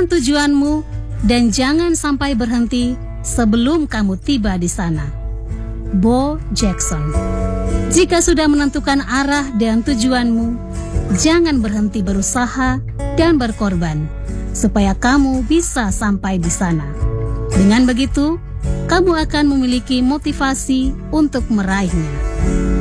Tentukan tujuanmu dan jangan sampai berhenti sebelum kamu tiba di sana. Bo Jackson. Jika sudah menentukan arah dan tujuanmu, jangan berhenti berusaha dan berkorban supaya kamu bisa sampai di sana. Dengan begitu, kamu akan memiliki motivasi untuk meraihnya.